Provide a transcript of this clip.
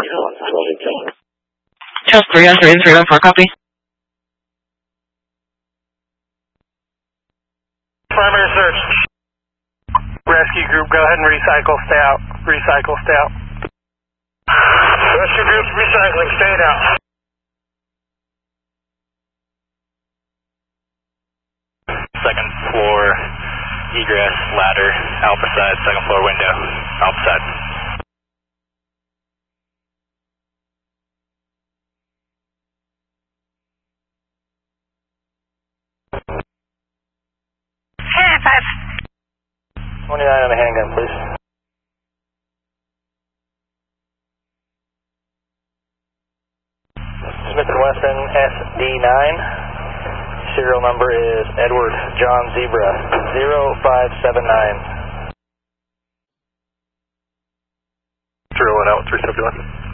Just 3 on 3 and 314, copy. Primary search. Rescue group, go ahead and recycle, stay out. Recycle, stay out. Rescue group, recycling, stay out. Second floor egress ladder, alpha side, second floor window, alpha side. Five. 29 on the handgun, please. Smith & Wesson SD9. Serial number is Edward John Zebra 0579. 01 out, 371.